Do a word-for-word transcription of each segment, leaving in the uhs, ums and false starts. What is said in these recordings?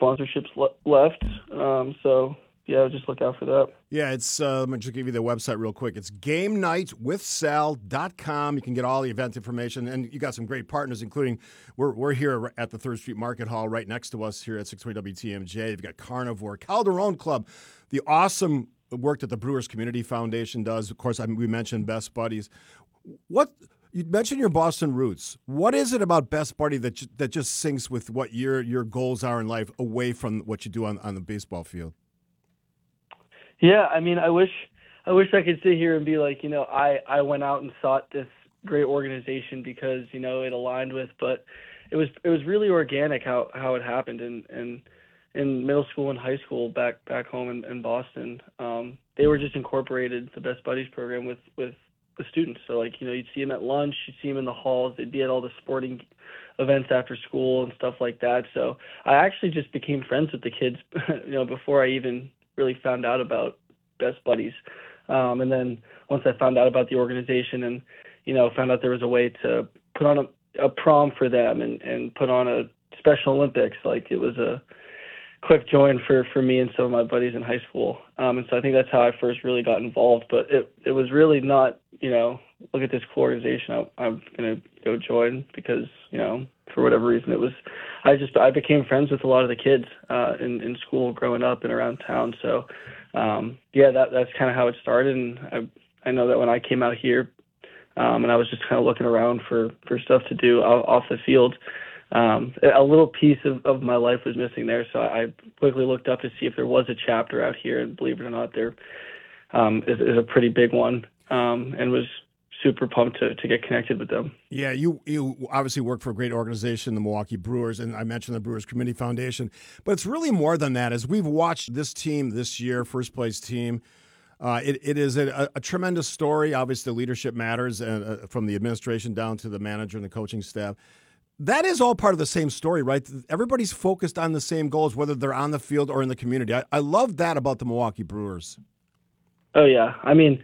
sponsorships le- left. Um, so, yeah, just look out for that. Yeah, it's, uh, let me just give you the website real quick. It's game night with sal dot com. You can get all the event information, and you got some great partners, including we're we're here at the Third Street Market Hall right next to us here at six twenty W T M J. You've got Carnivore, Calderon Club, the awesome work that the Brewers Community Foundation does. Of course, I mean, we mentioned Best Buddies. What you mentioned your Boston roots. What is it about Best Buddy that ju- that just syncs with what your your goals are in life, away from what you do on, on the baseball field? Yeah, I mean, I wish I wish I could sit here and be like, you know, I, I went out and sought this great organization because, you know, it aligned with, but it was it was really organic how, how it happened. And, and in middle school and high school back back home in, in Boston, um, they were just incorporated the Best Buddies program with, with the students. So, like, you know, you'd see them at lunch, you'd see them in the halls, they'd be at all the sporting events after school and stuff like that. So I actually just became friends with the kids, you know, before I even really found out about Best Buddies. Um, and then once I found out about the organization and, you know, found out there was a way to put on a, a prom for them and, and put on a Special Olympics, like, it was a quick join for, for me and some of my buddies in high school. Um, and so I think that's how I first really got involved. But it, it was really not, you know, look at this cool organization, I, I'm going to go join because, you know, for whatever reason, it was, I just, I became friends with a lot of the kids uh, in, in school growing up and around town. So, um, yeah, that that's kind of how it started. And I, I know that when I came out here um, and I was just kind of looking around for, for stuff to do off, off the field, um, a little piece of, of my life was missing there. So I quickly looked up to see if there was a chapter out here, and believe it or not, there um, is, is a pretty big one, um, and was super pumped to, to get connected with them. Yeah, you you obviously work for a great organization, the Milwaukee Brewers, and I mentioned the Brewers Community Foundation. But it's really more than that. As we've watched this team this year, first place team, uh, it, it is a, a tremendous story. Obviously, leadership matters, uh, from the administration down to the manager and the coaching staff. That is all part of the same story, right? Everybody's focused on the same goals, whether they're on the field or in the community. I, I love that about the Milwaukee Brewers. Oh, yeah. I mean,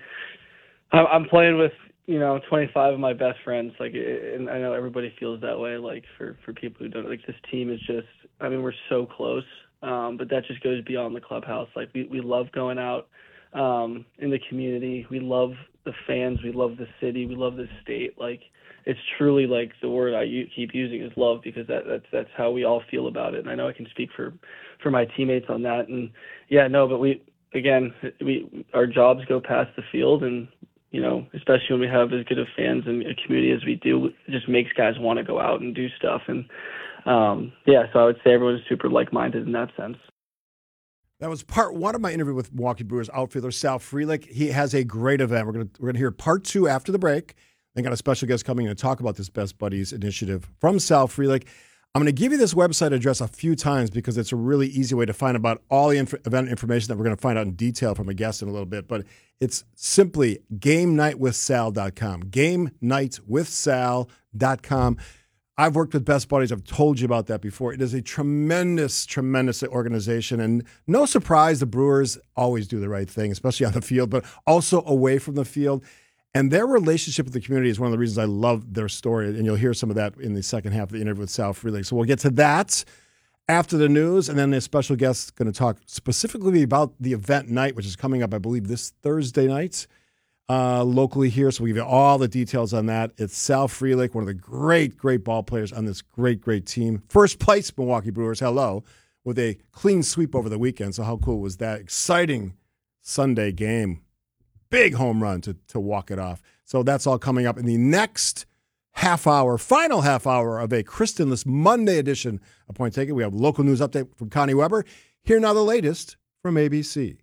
I'm playing with, you know, twenty-five of my best friends. Like, and I know everybody feels that way. Like, for, for people who don't, like, this team is just, I mean, we're so close. Um, but that just goes beyond the clubhouse. Like, we, we love going out um, in the community. We love the fans. We love the city. We love the state. Like, it's truly, like, the word I u- keep using is love, because that, that's that's how we all feel about it. And I know I can speak for, for my teammates on that. And yeah, no, but we, again, we our jobs go past the field, and, you know, especially when we have as good of fans and a community as we do, it just makes guys want to go out and do stuff. And um, yeah, so I would say everyone's super like-minded in that sense. That was part one of my interview with Milwaukee Brewers outfielder Sal Frelick. He has a great event. We're going to we're going to hear part two after the break. I got a special guest coming in to talk about this Best Buddies initiative from Sal Frelick. I'm going to give you this website address a few times because it's a really easy way to find about all the inf- event information that we're going to find out in detail from a guest in a little bit. But it's simply game night with sal dot com. game night with sal dot com. I've worked with Best Buddies. I've told you about that before. It is a tremendous, tremendous organization. And no surprise, the Brewers always do the right thing, especially on the field, but also away from the field. And their relationship with the community is one of the reasons I love their story, and you'll hear some of that in the second half of the interview with Sal Frelick. So we'll get to that after the news, and then a special guest is going to talk specifically about the event night, which is coming up, I believe, this Thursday night uh, locally here. So we'll give you all the details on that. It's Sal Frelick, one of the great, great ball players on this great, great team. First place Milwaukee Brewers, hello, with a clean sweep over the weekend. So how cool was that? Exciting Sunday game. Big home run to, to walk it off. So that's all coming up in the next half hour, final half hour of a Kristenless Monday edition of Point Taken. We have local news update from Connie Weber. Here now the latest from A B C.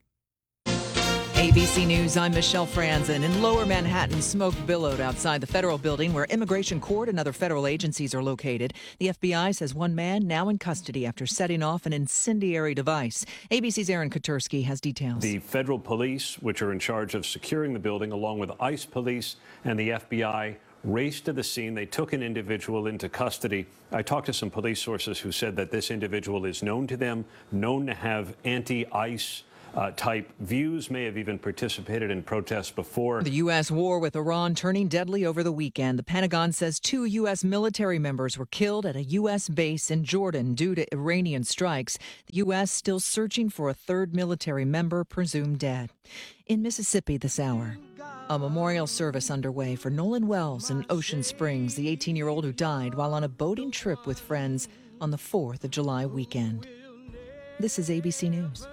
A B C News, I'm Michelle Franzen. In Lower Manhattan, smoke billowed outside the federal building where Immigration Court and other federal agencies are located. The F B I says one man now in custody after setting off an incendiary device. A B C's Aaron Katersky has details. The federal police, which are in charge of securing the building, along with ICE police and the F B I, raced to the scene. They took an individual into custody. I talked to some police sources who said that this individual is known to them, known to have anti-ICE uh, type views, may have even participated in protests before. The U S war with Iran turning deadly over the weekend. The Pentagon says two U S military members were killed at a U S base in Jordan due to Iranian strikes. The U S still searching for a third military member presumed dead. In Mississippi this hour, a memorial service underway for Nolan Wells in Ocean Springs, the eighteen-year-old who died while on a boating trip with friends on the fourth of July weekend. This is A B C News.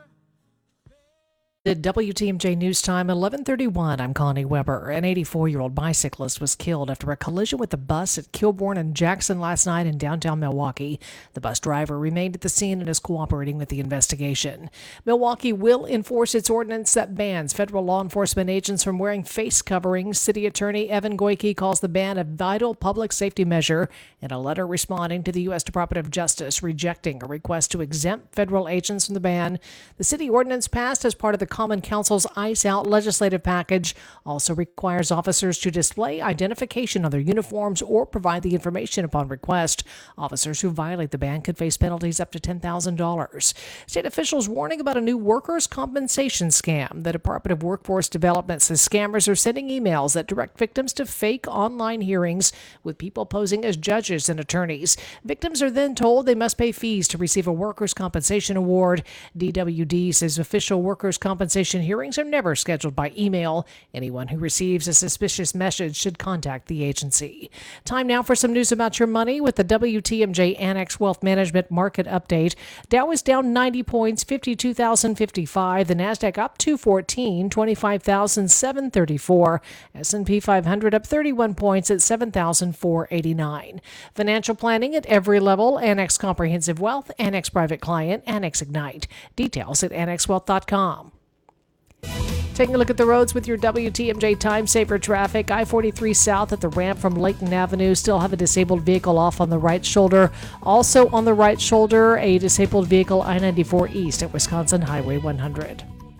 At W T M J News Time, eleven thirty-one, I'm Connie Weber. An eighty-four-year-old bicyclist was killed after a collision with a bus at Kilbourne and Jackson last night in downtown Milwaukee. The bus driver remained at the scene and is cooperating with the investigation. Milwaukee will enforce its ordinance that bans federal law enforcement agents from wearing face coverings. City Attorney Evan Goyke calls the ban a vital public safety measure in a letter responding to the U S Department of Justice rejecting a request to exempt federal agents from the ban. The city ordinance passed as part of the Common Council's ICE Out legislative package also requires officers to display identification on their uniforms or provide the information upon request. Officers who violate the ban could face penalties up to ten thousand dollars. State officials warning about a new workers' compensation scam. The Department of Workforce Development says scammers are sending emails that direct victims to fake online hearings with people posing as judges and attorneys. Victims are then told they must pay fees to receive a workers' compensation award. D W D says official workers' compensation hearings are never scheduled by email. Anyone who receives a suspicious message should contact the agency. Time now for some news about your money with the W T M J Annex Wealth Management Market Update. Dow is down ninety points, fifty-two thousand fifty-five. The Nasdaq up two fourteen, twenty-five thousand seven hundred thirty-four. S and P five hundred up thirty-one points at seven thousand four hundred eighty-nine. Financial planning at every level. Annex Comprehensive Wealth, Annex Private Client, Annex Ignite. Details at annex wealth dot com. Taking a look at the roads with your W T M J Time Saver traffic. I forty-three south at the ramp from Layton Avenue. Still have a disabled vehicle off on the right shoulder. Also on the right shoulder, a disabled vehicle I ninety-four east at Wisconsin Highway one hundred.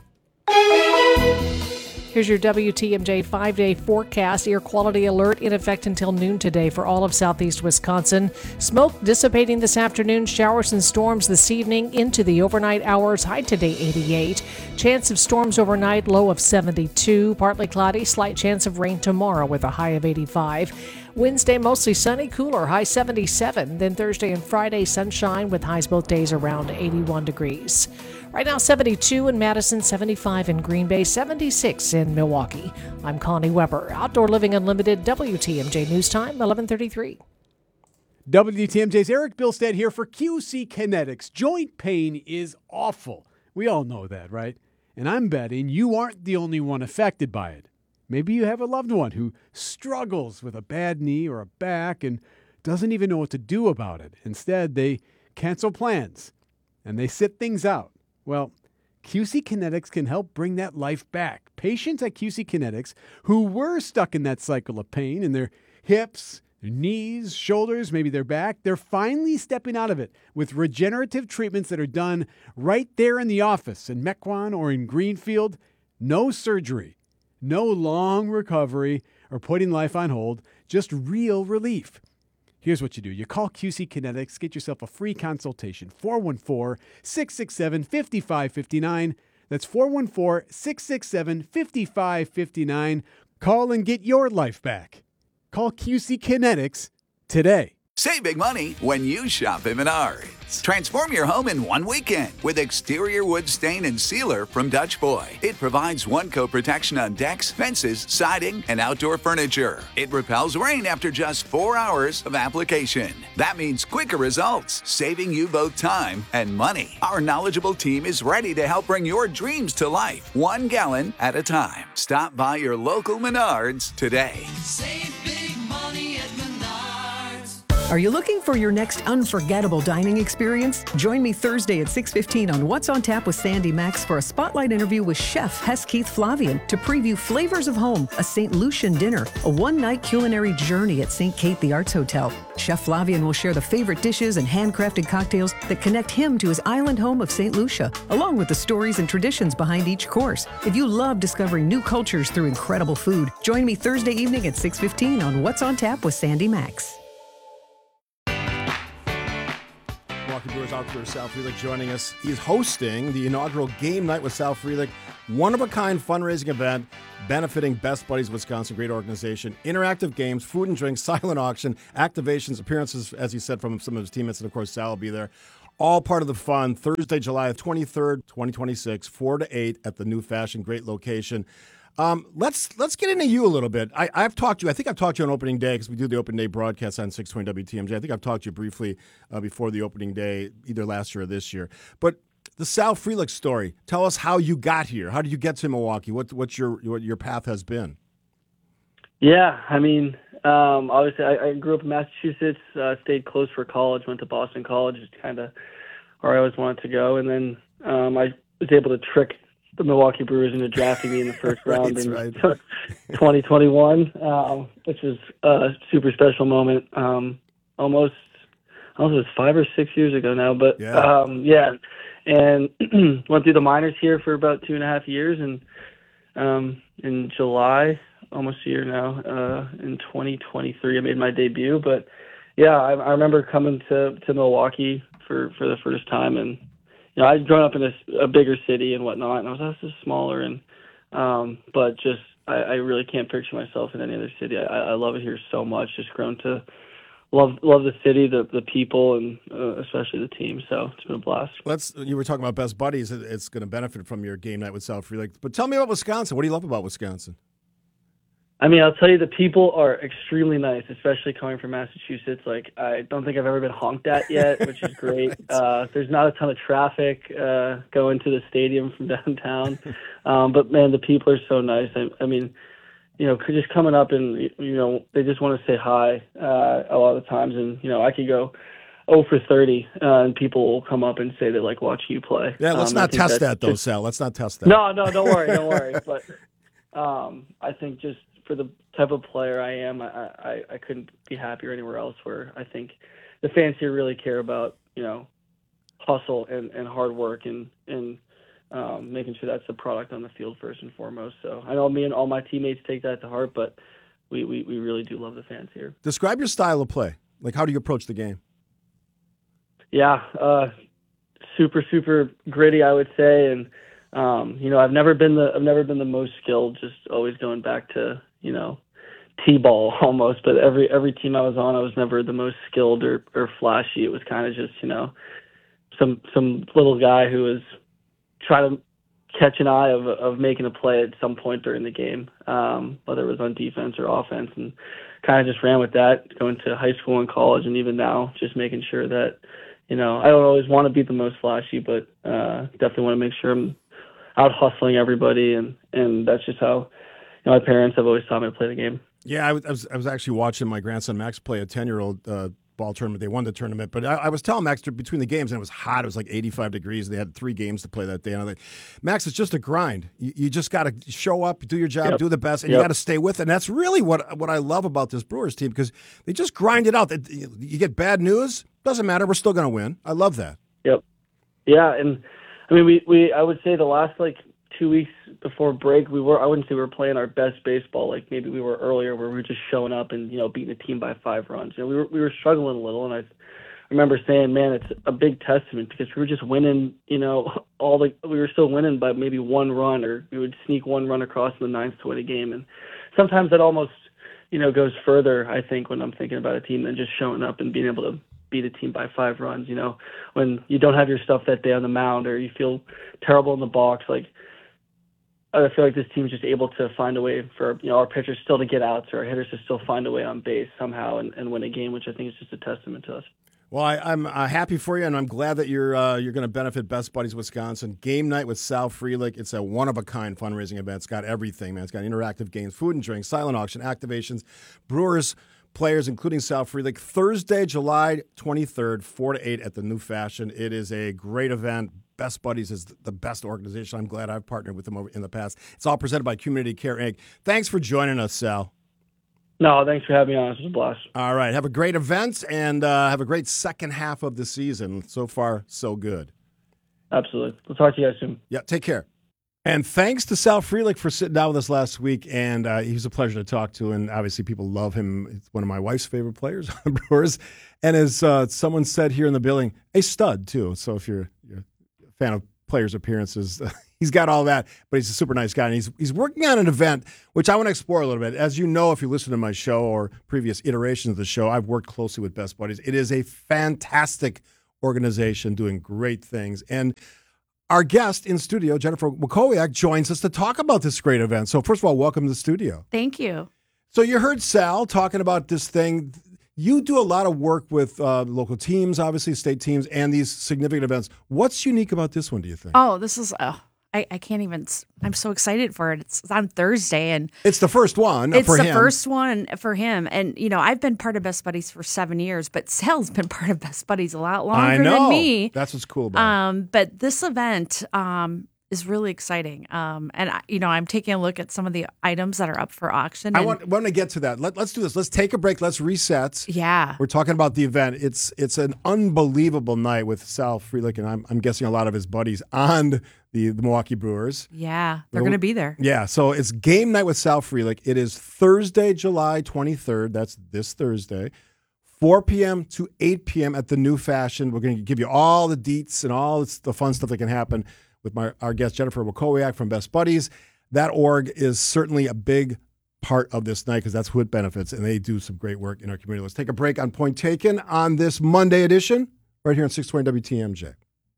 Here's your W T M J five-day forecast. Air quality alert in effect until noon today for all of southeast Wisconsin. Smoke dissipating this afternoon. Showers and storms this evening into the overnight hours. High today eighty-eight. Chance of storms overnight. Low of seventy-two. Partly cloudy. Slight chance of rain tomorrow with a high of eighty-five. Wednesday, mostly sunny, cooler, high seventy-seven. Then Thursday and Friday, sunshine with highs both days around eighty-one degrees. Right now, seventy-two in Madison, seventy-five in Green Bay, seventy-six in Milwaukee. I'm Connie Weber. Outdoor Living Unlimited, W T M J News Time, eleven thirty-three. W T M J's Eric Bilstead here for Q C Kinetics. Joint pain is awful. We all know that, right? And I'm betting you aren't the only one affected by it. Maybe you have a loved one who struggles with a bad knee or a back and doesn't even know what to do about it. Instead, they cancel plans and they sit things out. Well, Q C Kinetics can help bring that life back. Patients at Q C Kinetics who were stuck in that cycle of pain in their hips, their knees, shoulders, maybe their back, they're finally stepping out of it with regenerative treatments that are done right there in the office in Mequon or in Greenfield. No surgery, no long recovery or putting life on hold, just real relief. Here's what you do. You call Q C Kinetics, get yourself a free consultation, four one four, six six seven, five five five nine. That's four one four, six six seven, five five five nine. Call and get your life back. Call Q C Kinetics today. Save big money when you shop at Menards. Transform your home in one weekend with exterior wood stain and sealer from Dutch Boy. It provides one-coat protection on decks, fences, siding, and outdoor furniture. It repels rain after just four hours of application. That means quicker results, saving you both time and money. Our knowledgeable team is ready to help bring your dreams to life, one gallon at a time. Stop by your local Menards today. Save big money at Menards. Are you looking for your next unforgettable dining experience? Join me Thursday at six fifteen on What's on Tap with Sandy Max for a spotlight interview with Chef Hess Keith Flavian to preview Flavors of Home, a Saint Lucian dinner, a one-night culinary journey at Saint Kate the Arts Hotel. Chef Flavian will share the favorite dishes and handcrafted cocktails that connect him to his island home of Saint Lucia, along with the stories and traditions behind each course. If you love discovering new cultures through incredible food, join me Thursday evening at six fifteen on What's on Tap with Sandy Max. Milwaukee Brewers outfielder Sal Frelick joining us. He's hosting the inaugural Game Night with Sal Frelick, one-of-a-kind fundraising event benefiting Best Buddies Wisconsin, great organization. Interactive games, food and drinks, silent auction, activations, appearances, as he said, from some of his teammates, and of course Sal will be there. All part of the fun. Thursday, July twenty-third, twenty twenty-six, four to eight at the New Fashion, great location. Um, let's let's get into you a little bit. I, I've talked to you. I think I've talked to you on opening day because we do the opening day broadcast on six twenty W T M J. I think I've talked to you briefly uh, before the opening day, either last year or this year. But the Sal Frelick story. Tell us how you got here. How did you get to Milwaukee? What what's your what your path has been? Yeah, I mean, um, obviously, I, I grew up in Massachusetts. Uh, stayed close for college. Went to Boston College. It's kind of where I always wanted to go. And then um, I was able to trick the Milwaukee Brewers into drafting me in the first round in right. twenty twenty-one, um, which was a super special moment. Um, almost, I don't know, it was five or six years ago now, but yeah, um, yeah. And went through the minors here for about two and a half years, and um, in July, almost a year now, uh, in twenty twenty-three, I made my debut. But yeah, I, I remember coming to, to Milwaukee for, for the first time, and you know, I'd grown up in a, a bigger city and whatnot, and I was, oh, this is smaller, and um, but just I, I really can't picture myself in any other city. I, I love it here so much. Just grown to love love the city, the the people, and uh, especially the team. So it's been a blast. Let's. You were talking about Best Buddies. It- It's going to benefit from your Game Night with Sal Frelick. But tell me about Wisconsin. What do you love about Wisconsin? I mean, I'll tell you, the people are extremely nice, especially coming from Massachusetts. Like, I don't think I've ever been honked at yet, which is great. Uh, there's not a ton of traffic uh, going to the stadium from downtown. Um, but, man, the people are so nice. I, I mean, you know, just coming up and, you know, they just want to say hi uh, a lot of times. And, you know, I could go oh for thirty, uh, and people will come up and say they like watching you play. Yeah, let's Um, I not think test that's that, though, just- Sal. Let's not test that. No, no, don't worry, don't worry. But um, I think just for the type of player I am, I, I, I couldn't be happier anywhere else, where I think the fans here really care about, you know, hustle and, and hard work and, and um, making sure that's the product on the field first and foremost. So I know me and all my teammates take that to heart, but we, we, we really do love the fans here. Describe your style of play. Like, how do you approach the game? Yeah, uh, super, super gritty, I would say. And, um, you know, I've never been the, I've never been the most skilled, just always going back to, you know, T-ball almost, but every every team I was on, I was never the most skilled or, or flashy. It was kind of just, you know, some some little guy who was trying to catch an eye of of making a play at some point during the game, um, whether it was on defense or offense, and kind of just ran with that, going to high school and college, and even now, just making sure that, you know, I don't always want to be the most flashy, but uh, definitely want to make sure I'm out hustling everybody, and, and that's just how, you know, my parents have always taught me to play the game. Yeah, I was, I was I was actually watching my grandson Max play a ten-year-old uh, ball tournament. They won the tournament, but I, I was telling Max between the games, and it was hot. It was like eighty-five degrees. They had three games to play that day. And I'm like, Max, it's just a grind. You, you just got to show up, do your job, Yep. do the best, and Yep. you got to stay with it. And that's really what what I love about this Brewers team, because they just grind it out. They- You get bad news, doesn't matter. We're still going to win. I love that. Yep. Yeah, and I mean, we, we I would say the last like two weeks before break, we were I wouldn't say we were playing our best baseball. Like maybe we were earlier, where we were just showing up and, you know, beating a team by five runs. You know, we were we were struggling a little, and I remember saying, man, it's a big testament, because we were just winning. You know, all the we were still winning by maybe one run, or we would sneak one run across in the ninth to win a game. And sometimes that almost, you know, goes further, I think, when I'm thinking about a team, than just showing up and being able to beat a team by five runs. You know, when you don't have your stuff that day on the mound, or you feel terrible in the box, like, I feel like this team's just able to find a way for, you know, our pitchers still to get outs, or our hitters to still find a way on base somehow and, and win a game, which I think is just a testament to us. Well, I, I'm uh, happy for you, and I'm glad that you're uh, you're going to benefit Best Buddies Wisconsin. Game Night with Sal Frelick. It's a one-of-a-kind fundraising event. It's got everything, man. It's got interactive games, food and drinks, silent auction, activations, Brewers players, including Sal Frelick. Thursday, July twenty-third, four to eight at the New Fashion. It is a great event. Best Buddies is the best organization. I'm glad I've partnered with them over in the past. It's all presented by Community Care Incorporated. Thanks for joining us, Sal. No, thanks for having me on. It was a blast. All right. Have a great event, and uh, have a great second half of the season. So far, so good. Absolutely. We'll talk to you guys soon. Yeah, take care. And thanks to Sal Frelick for sitting down with us last week. And uh, he was a pleasure to talk to. And obviously, people love him. He's one of my wife's favorite players on the Brewers. And as uh, someone said here in the building, a stud, too. So if you're, you're a fan of players' appearances, uh, he's got all that. But he's a super nice guy. And he's, he's working on an event, which I want to explore a little bit. As you know, if you listen to my show or previous iterations of the show, I've worked closely with Best Buddies. It is a fantastic organization doing great things. And our guest in studio, Jennifer Wakowiak, joins us to talk about this great event. So first of all, welcome to the studio. Thank you. So you heard Sal talking about this thing. You do a lot of work with uh, local teams, obviously state teams, and these significant events. What's unique about this one, do you think? Oh, this is, uh, I, I can't even, I'm so excited for it. It's on Thursday. And it's the first one It's for the him. first one for him. And, you know, I've been part of Best Buddies for seven years, but Sal's been part of Best Buddies a lot longer I know. than me. That's what's cool about um, it. But this event um, is really exciting. Um, and, I, you know, I'm taking a look at some of the items that are up for auction. I and, want, want to get to that. Let, let's do this. Let's take a break. Let's reset. Yeah. We're talking about the event. It's it's an unbelievable night with Sal Frelick, and I'm, I'm guessing a lot of his buddies on the, the Milwaukee Brewers. Yeah, they're going to be there. Yeah, so it's game night with Sal Frelick. It is Thursday, July twenty-third. That's this Thursday, four p.m. to eight p.m. at the New Fashion. We're going to give you all the deets and all the fun stuff that can happen with my our guest, Jennifer Wakowiak from Best Buddies. That org is certainly a big part of this night because that's who it benefits, and they do some great work in our community. Let's take a break on Point Taken on this Monday edition right here on six twenty W T M J.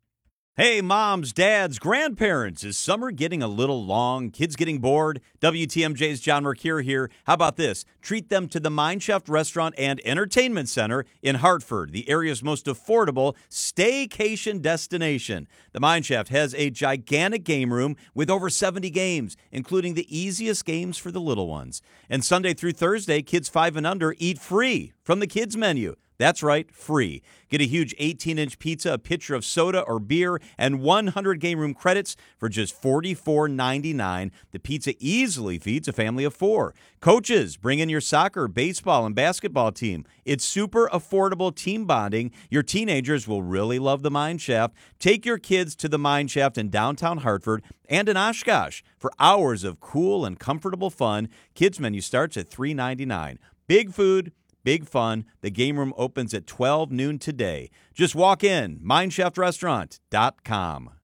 Hey, moms, dads, grandparents, is summer getting a little long? Kids getting bored? W T M J's John Mercure here. How about this? Treat them to the Mine Shaft Restaurant and Entertainment Center in Hartford, the area's most affordable staycation destination. The Mine Shaft has a gigantic game room with over seventy games, including the easiest games for the little ones. And Sunday through Thursday, kids five and under eat free from the kids menu. That's right, free. Get a huge eighteen-inch pizza, a pitcher of soda or beer, and one hundred game room credits for just forty-four ninety-nine. The pizza easily feeds a family of four. Coaches, bring in your soccer, baseball, and basketball team. It's super affordable team bonding. Your teenagers will really love the Mine Shaft. Take your kids to the Mine Shaft in downtown Hartford and in Oshkosh for hours of cool and comfortable fun. Kids menu starts at three ninety-nine. Big food, big fun. The game room opens at twelve noon today. Just walk in, mine shaft restaurant dot com.